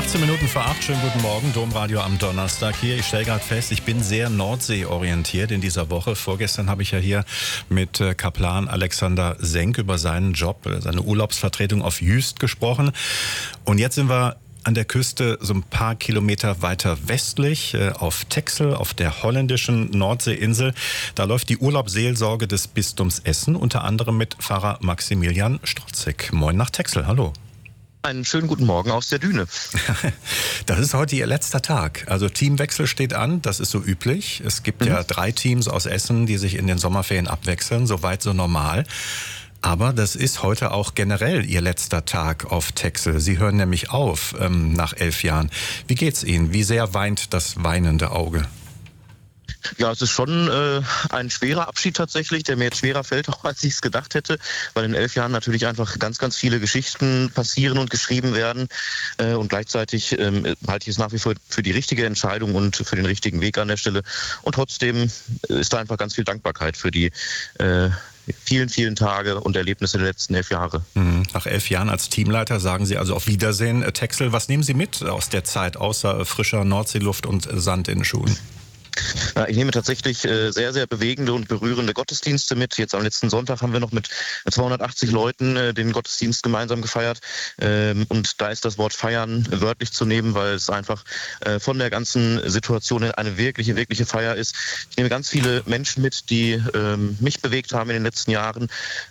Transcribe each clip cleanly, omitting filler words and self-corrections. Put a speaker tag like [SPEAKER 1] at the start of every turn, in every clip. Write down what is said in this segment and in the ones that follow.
[SPEAKER 1] 18 Minuten vor 8, schönen guten Morgen, Domradio am Donnerstag hier. Ich stelle gerade fest, ich bin sehr Nordsee-orientiert in dieser Woche. Vorgestern habe ich ja hier mit Kaplan Alexander Senk über seinen Job, seine Urlaubsvertretung auf Jüst gesprochen. Und jetzt sind wir an der Küste so ein paar Kilometer weiter westlich auf Texel, auf der holländischen Nordseeinsel. Da läuft die Urlaubsseelsorge des Bistums Essen, unter anderem mit Pfarrer Maximilian Strotzek. Moin nach Texel, hallo.
[SPEAKER 2] Einen schönen guten Morgen aus der Düne.
[SPEAKER 1] Das ist heute Ihr letzter Tag. Also Teamwechsel steht an, das ist so üblich. Es gibt ja 3 Teams aus Essen, die sich in den Sommerferien abwechseln, soweit so normal. Aber das ist heute auch generell Ihr letzter Tag auf Texel. Sie hören nämlich auf nach 11 Jahren. Wie geht's Ihnen? Wie sehr weint das weinende Auge?
[SPEAKER 2] Ja, es ist schon ein schwerer Abschied tatsächlich, der mir jetzt schwerer fällt, auch als ich es gedacht hätte, weil in 11 Jahren natürlich einfach ganz, ganz viele Geschichten passieren und geschrieben werden. Und gleichzeitig halte ich es nach wie vor für die richtige Entscheidung und für den richtigen Weg an der Stelle. Und trotzdem ist da einfach ganz viel Dankbarkeit für die vielen, vielen Tage und Erlebnisse der letzten 11 Jahre.
[SPEAKER 1] Nach 11 Jahren als Teamleiter sagen Sie also auf Wiedersehen. Texel, was nehmen Sie mit aus der Zeit, außer frischer Nordseeluft und Sand in den Schuhen?
[SPEAKER 2] Ja, ich nehme tatsächlich sehr, sehr bewegende und berührende Gottesdienste mit. Jetzt am letzten Sonntag haben wir noch mit 280 Leuten den Gottesdienst gemeinsam gefeiert. Und da ist das Wort feiern wörtlich zu nehmen, weil es einfach von der ganzen Situation eine wirkliche, wirkliche Feier ist. Ich nehme ganz viele Menschen mit, die mich bewegt haben in den letzten Jahren,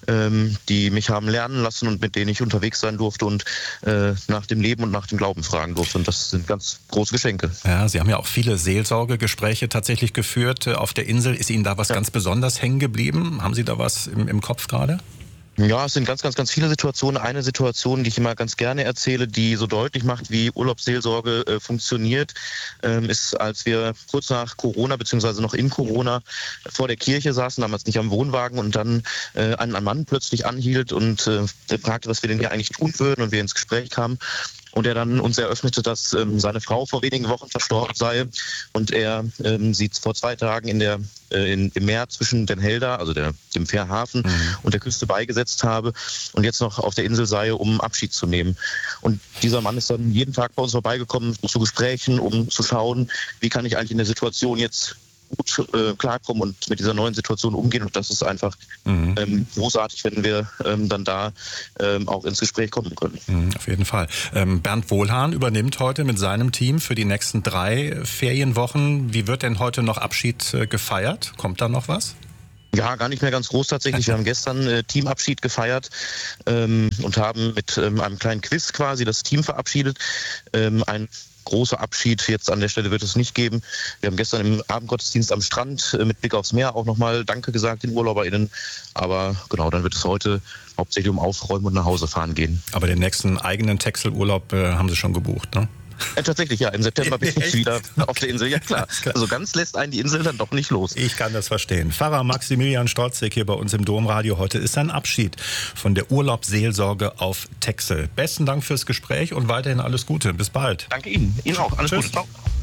[SPEAKER 2] die mich haben lernen lassen und mit denen ich unterwegs sein durfte und nach dem Leben und nach dem Glauben fragen durfte. Und das sind ganz große Geschenke.
[SPEAKER 1] Ja, Sie haben ja auch viele Seelsorgegespräche tatsächlich geführt auf der Insel. Ist Ihnen da was ganz besonders hängen geblieben? Haben Sie da was im Kopf gerade?
[SPEAKER 2] Ja, es sind ganz, ganz, ganz viele Situationen. Eine Situation, die ich immer ganz gerne erzähle, die so deutlich macht, wie Urlaubsseelsorge funktioniert, ist, als wir kurz nach Corona beziehungsweise noch in Corona vor der Kirche saßen, damals nicht am Wohnwagen, und dann ein Mann plötzlich anhielt und fragte, was wir denn hier eigentlich tun würden, und wir ins Gespräch kamen. Und er dann uns eröffnete, dass seine Frau vor wenigen Wochen verstorben sei und er sie vor 2 Tagen im Meer zwischen Den Helder, also dem Fährhafen, und der Küste beigesetzt habe und jetzt noch auf der Insel sei, um Abschied zu nehmen. Und dieser Mann ist dann jeden Tag bei uns vorbeigekommen zu Gesprächen, um zu schauen, wie kann ich eigentlich in der Situation jetzt gut klarkommen und mit dieser neuen Situation umgehen. Und das ist einfach großartig, wenn wir dann da auch ins Gespräch kommen können.
[SPEAKER 1] Auf jeden Fall. Bernd Wohlhahn übernimmt heute mit seinem Team für die nächsten 3 Ferienwochen. Wie wird denn heute noch Abschied gefeiert? Kommt da noch was?
[SPEAKER 2] Ja, gar nicht mehr ganz groß tatsächlich. Wir haben gestern Teamabschied gefeiert und haben mit einem kleinen Quiz quasi das Team verabschiedet. Ein großer Abschied jetzt an der Stelle wird es nicht geben. Wir haben gestern im Abendgottesdienst am Strand mit Blick aufs Meer auch nochmal Danke gesagt den UrlauberInnen. Aber genau, dann wird es heute hauptsächlich um Aufräumen und nach Hause fahren gehen.
[SPEAKER 1] Aber den nächsten eigenen Texel-Urlaub haben Sie schon gebucht, ne?
[SPEAKER 2] Tatsächlich, ja. Im September bin ich wieder auf der Insel. Ja, klar. Also ganz lässt einen die Insel dann doch nicht los.
[SPEAKER 1] Ich kann das verstehen. Pfarrer Maximilian Strotzek hier bei uns im Domradio. Heute ist ein Abschied von der Urlaubsseelsorge auf Texel. Besten Dank fürs Gespräch und weiterhin alles Gute. Bis bald.
[SPEAKER 2] Danke Ihnen. Ihnen auch. Alles
[SPEAKER 1] Tschüss.
[SPEAKER 2] Gute. Ciao.